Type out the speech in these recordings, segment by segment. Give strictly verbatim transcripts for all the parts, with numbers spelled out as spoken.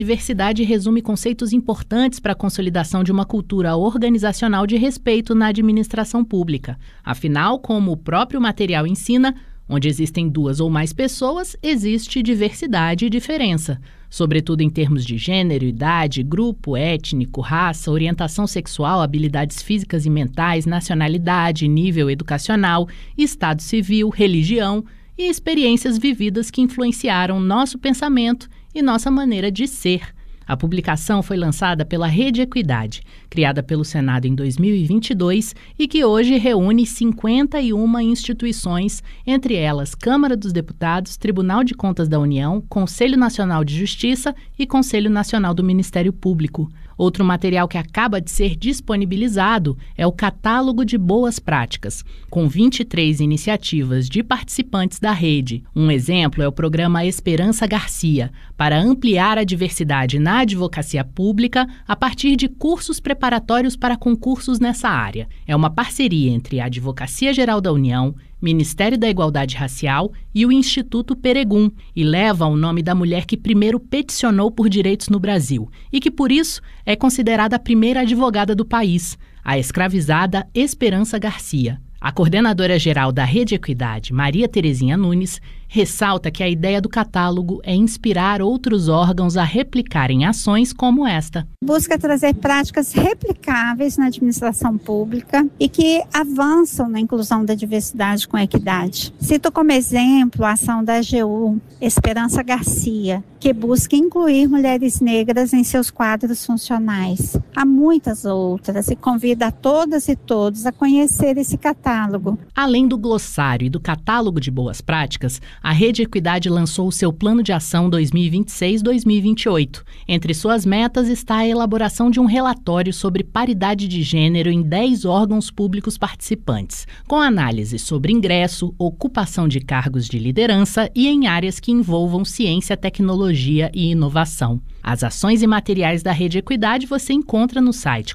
Diversidade resume conceitos importantes para a consolidação de uma cultura organizacional de respeito na administração pública. Afinal, como o próprio material ensina, onde existem duas ou mais pessoas, existe diversidade e diferença, sobretudo em termos de gênero, idade, grupo étnico, raça, orientação sexual, habilidades físicas e mentais, nacionalidade, nível educacional, estado civil, religião e experiências vividas que influenciaram nosso pensamento e nossa maneira de ser. A publicação foi lançada pela Rede Equidade, criada pelo Senado em dois mil e vinte e dois e que hoje reúne cinquenta e uma instituições, entre elas Câmara dos Deputados, Tribunal de Contas da União, Conselho Nacional de Justiça e Conselho Nacional do Ministério Público. Outro material que acaba de ser disponibilizado é o Catálogo de Boas Práticas, com vinte e três iniciativas de participantes da rede. Um exemplo é o programa Esperança Garcia, para ampliar a diversidade na advocacia pública a partir de cursos preparatórios para concursos nessa área. É uma parceria entre a Advocacia Geral da União, Ministério da Igualdade Racial e o Instituto Peregum, e leva o nome da mulher que primeiro peticionou por direitos no Brasil e que, por isso, é considerada a primeira advogada do país, a escravizada Esperança Garcia. A coordenadora-geral da Rede Equidade, Maria Terezinha Nunes, ressalta que a ideia do catálogo é inspirar outros órgãos a replicarem ações como esta. Busca trazer práticas replicáveis na administração pública e que avançam na inclusão da diversidade com equidade. Cito como exemplo a ação da A G U, Esperança Garcia, que busca incluir mulheres negras em seus quadros funcionais. Há muitas outras e convida a todas e todos a conhecer esse catálogo. Além do glossário e do catálogo de boas práticas, a Rede Equidade lançou o seu Plano de Ação dois mil e vinte e seis a dois mil e vinte e oito. Entre suas metas está a elaboração de um relatório sobre paridade de gênero em dez órgãos públicos participantes, com análise sobre ingresso, ocupação de cargos de liderança e em áreas que envolvam ciência, tecnologia e inovação. As ações e materiais da Rede Equidade você encontra no site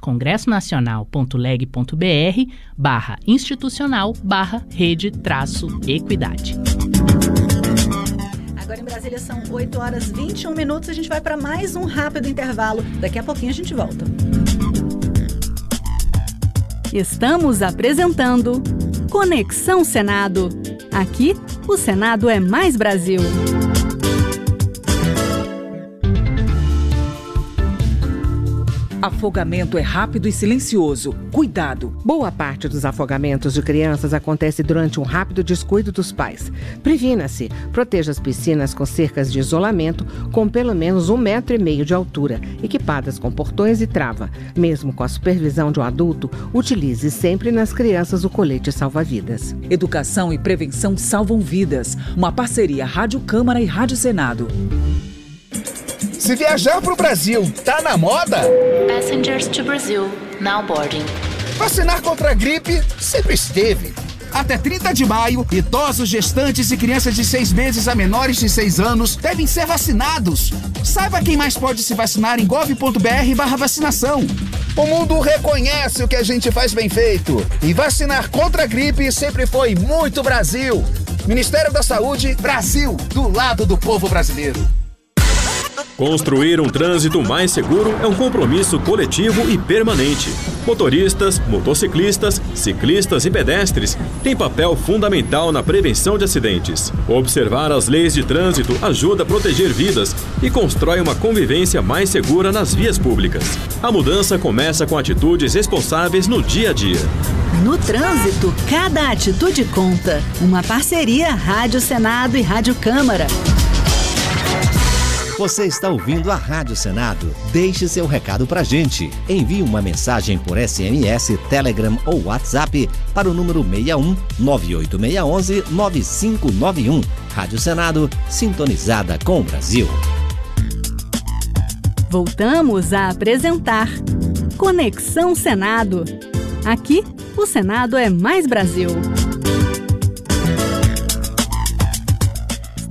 congressonacional.leg.br barra institucional barra rede traço equidade. Agora em Brasília são oito horas e vinte e um minutos. A gente vai para mais um rápido intervalo. Daqui a pouquinho a gente volta. Estamos apresentando Conexão Senado. Aqui, o Senado é mais Brasil. Afogamento é rápido e silencioso. Cuidado! Boa parte dos afogamentos de crianças acontece durante um rápido descuido dos pais. Previna-se. Proteja as piscinas com cercas de isolamento com pelo menos um metro e meio de altura, equipadas com portões e trava. Mesmo com a supervisão de um adulto, utilize sempre nas crianças o colete salva-vidas. Educação e prevenção salvam vidas. Uma parceria Rádio Câmara e Rádio Senado. Se viajar para o Brasil tá na moda? Passengers to Brazil, now boarding. Vacinar contra a gripe sempre esteve. Até trinta de maio, idosos, gestantes e crianças de seis meses a menores de seis anos devem ser vacinados. Saiba quem mais pode se vacinar em gov.br barra vacinação. O mundo reconhece o que a gente faz bem feito. E vacinar contra a gripe sempre foi muito Brasil. Ministério da Saúde, Brasil, do lado do povo brasileiro. Construir um trânsito mais seguro é um compromisso coletivo e permanente. Motoristas, motociclistas, ciclistas e pedestres têm papel fundamental na prevenção de acidentes. Observar as leis de trânsito ajuda a proteger vidas e constrói uma convivência mais segura nas vias públicas. A mudança começa com atitudes responsáveis no dia a dia. No trânsito, cada atitude conta. Uma parceria Rádio Senado e Rádio Câmara. Você está ouvindo a Rádio Senado. Deixe seu recado pra gente. Envie uma mensagem por S M S, Telegram ou WhatsApp para o número seis um nove oito seis um um nove cinco nove um. Rádio Senado, sintonizada com o Brasil. Voltamos a apresentar Conexão Senado. Aqui, o Senado é mais Brasil.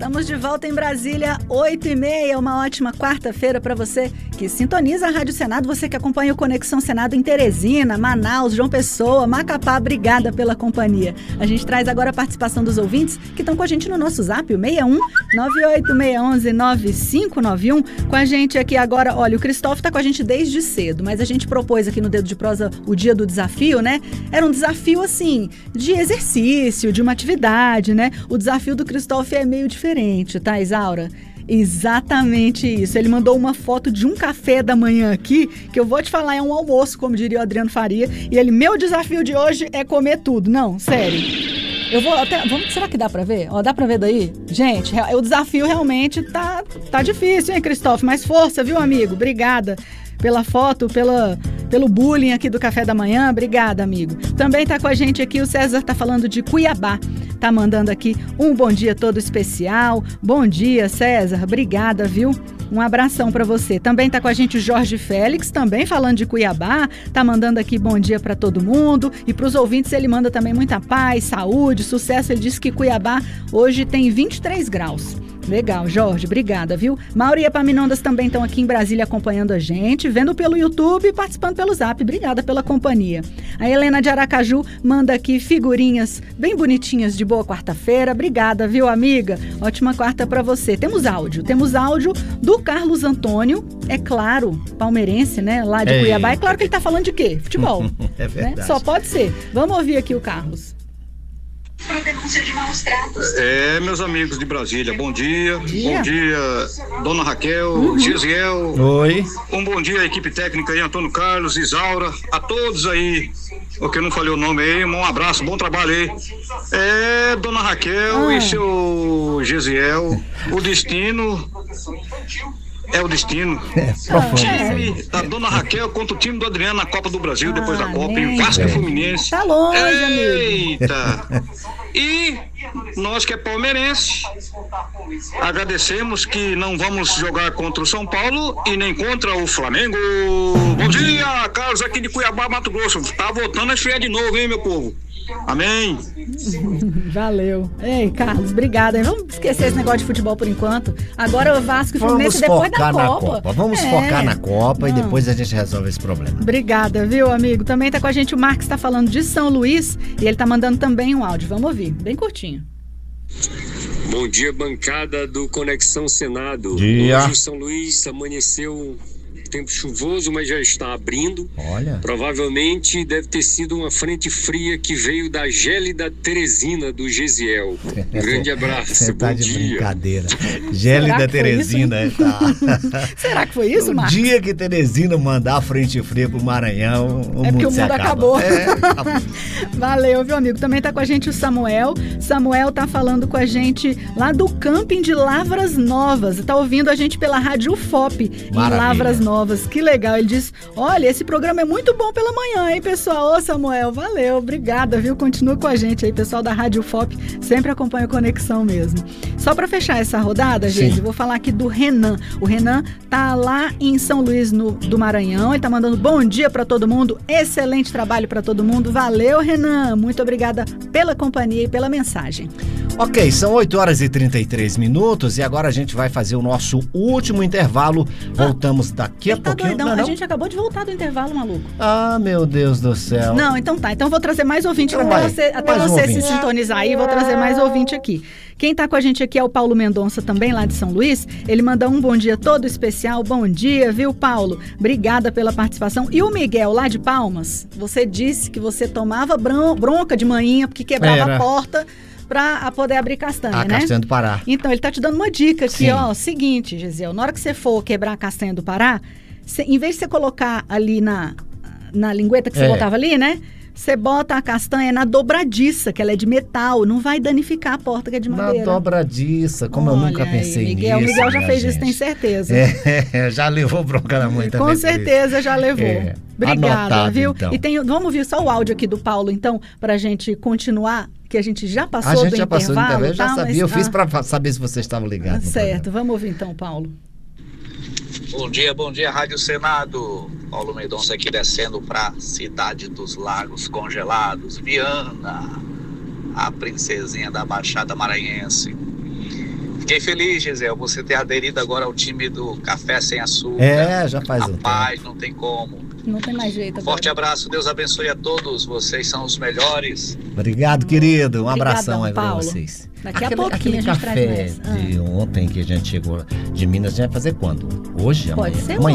Estamos de volta em Brasília, oito e meia, uma ótima quarta-feira para você que sintoniza a Rádio Senado, você que acompanha o Conexão Senado em Teresina, Manaus, João Pessoa, Macapá, obrigada pela companhia. A gente traz agora a participação dos ouvintes que estão com a gente no nosso zap, o seis um nove oito seis um um nove cinco nove um, com a gente aqui agora. Olha, o Cristóvão está com a gente desde cedo, mas a gente propôs aqui no Dedo de Prosa o dia do desafio, né? Era um desafio, assim, de exercício, de uma atividade, né? O desafio do Cristóvão é meio diferente, tá, Isaura? Exatamente isso. Ele mandou uma foto de um café da manhã aqui, que eu vou te falar, é um almoço, como diria o Adriano Faria. E ele, meu desafio de hoje é comer tudo. Não, sério. Eu vou até... Vamos, será que dá pra ver? Ó, dá pra ver daí? Gente, o desafio realmente tá, tá difícil, hein, Cristóvão? Mas força, viu, amigo? Obrigada pela foto, pela... pelo bullying aqui do café da manhã. Obrigada, amigo. Também tá com a gente aqui, o César tá falando de Cuiabá. Tá mandando aqui um bom dia todo especial. Bom dia, César. Obrigada, viu? Um abração pra você. Também tá com a gente o Jorge Félix, também falando de Cuiabá. Tá mandando aqui bom dia pra todo mundo. E pros ouvintes ele manda também muita paz, saúde, sucesso. Ele disse que Cuiabá hoje tem vinte e três graus. Legal, Jorge, obrigada, viu? Mauro e Epaminondas também estão aqui em Brasília acompanhando a gente, vendo pelo YouTube e participando pelo Zap. Obrigada pela companhia. A Helena de Aracaju manda aqui figurinhas bem bonitinhas de boa quarta-feira. Obrigada, viu, amiga? Ótima quarta pra você. Temos áudio, temos áudio do Carlos Antônio, é claro, palmeirense, né, lá de Ei. Cuiabá. É claro que ele tá falando de quê? Futebol. É verdade. Né? Só pode ser. Vamos ouvir aqui o Carlos. Para denúncia de maus tratos. É, meus amigos de Brasília, bom dia. dia. Bom dia, dona Raquel, uhum. Gisiel. Oi. Um bom dia à equipe técnica aí, Antônio Carlos, Isaura, a todos aí, porque eu não falei o nome aí, um abraço, bom trabalho aí. É, dona Raquel ah. e seu Gisiel, o destino... É o destino. É, o time da dona Raquel contra o time do Adriano na Copa do Brasil, ah, depois da Copa, em Vasco e Fluminense. Tá longe, Eita! Amigo. E nós que é palmeirense, agradecemos que não vamos jogar contra o São Paulo e nem contra o Flamengo. Bom dia, Carlos, aqui de Cuiabá, Mato Grosso. Tá voltando a esfriar de novo, hein, meu povo? Amém. Valeu. Ei, Carlos, obrigada. Vamos esquecer esse negócio de futebol por enquanto. Agora o Vasco e Fluminense depois da Copa. Copa. Vamos é. focar na Copa Não. e depois a gente resolve esse problema. Obrigada, viu, amigo? Também tá com a gente o Marcos, tá falando de São Luís e ele tá mandando também um áudio. Vamos ouvir, bem curtinho. Bom dia, bancada do Conexão Senado. Dia. Hoje São Luís amanheceu tempo chuvoso, mas já está abrindo. Olha. Provavelmente deve ter sido uma frente fria que veio da gélida Teresina do Gesiel. Um grande abraço, Você bom tá de dia. brincadeira. Gélida Teresina, isso, tá. Será que foi isso, O Marcos? dia que Teresina mandar a frente fria pro Maranhão, o é mundo porque o se mundo acaba. acabou. É, acabou. Valeu, viu, amigo? Também tá com a gente o Samuel. Samuel tá falando com a gente lá do camping de Lavras Novas. Tá ouvindo a gente pela Rádio U F O P em Lavras Novas. Que legal. Ele diz, olha, esse programa é muito bom pela manhã, hein, pessoal? Ô, Samuel, valeu. Obrigada, viu? Continua com a gente aí, pessoal da Rádio U F O P. Sempre acompanha a Conexão mesmo. Só pra fechar essa rodada, gente, Sim. eu vou falar aqui do Renan. O Renan tá lá em São Luís no, do Maranhão. Ele tá mandando bom dia pra todo mundo. Excelente trabalho pra todo mundo. Valeu, Renan. Muito obrigada pela companhia e pela mensagem. Ok, são oito horas e trinta e três minutos e agora a gente vai fazer o nosso último intervalo. Voltamos ah, daqui a tá pouquinho. Doidão. Não, não? A gente acabou de voltar do intervalo, maluco. Ah, meu Deus do céu. Não, então tá. Então vou trazer mais ouvinte então até você, até mais você um se sintonizar aí. Vou trazer mais ouvinte aqui. Quem tá com a gente aqui é o Paulo Mendonça, também lá de São Luís. Ele manda um bom dia todo especial. Bom dia, viu, Paulo? Obrigada pela participação. E o Miguel, lá de Palmas, você disse que você tomava bronca de manhã porque quebrava Era. a porta pra poder abrir castanha, a né? A castanha do Pará. Então, ele tá te dando uma dica aqui, Sim. ó. Seguinte, Gisiel, na hora que você for quebrar a castanha do Pará, cê, em vez de você colocar ali na, na lingueta que você é. botava ali, né? Você bota a castanha na dobradiça, que ela é de metal, não vai danificar a porta que é de madeira. Na dobradiça, como Olha eu nunca pensei aí, Miguel, nisso. Miguel já fez gente. isso, tem certeza. É, já levou bronca na mãe também. Com certeza já levou. É. Obrigada, Anotado, viu? Então. E tem, vamos ouvir só o áudio aqui do Paulo, então, pra gente continuar, que a gente já passou a gente do já intervalo. Passou do intervalo, eu já tá, sabia, mas, eu fiz ah, pra saber se vocês estavam ligados. Certo, vamos ouvir então, Paulo. Bom dia, bom dia, Rádio Senado. Paulo Mendonça aqui descendo para Cidade dos Lagos Congelados, Viana, a princesinha da Baixada Maranhense. Fiquei feliz, Gisele, você ter aderido agora ao time do Café Sem Açúcar. É, já faz um tempo. Rapaz, não tem como. Não tem mais jeito agora. Forte abraço, Deus abençoe a todos, vocês são os melhores. Obrigado, querido. Um Obrigadão, abração aí pra Paulo. vocês. Daqui a aquele, pouquinho aquele a gente café traz mais. de ontem que a gente chegou de Minas, a gente vai fazer quando? Hoje? Pode amanhã? ser Amanhã.